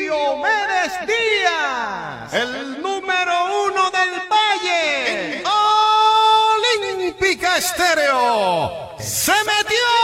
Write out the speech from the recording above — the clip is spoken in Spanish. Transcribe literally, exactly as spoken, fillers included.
Diomedes Díaz, el número uno del Valle, en Olímpica Estéreo, se metió.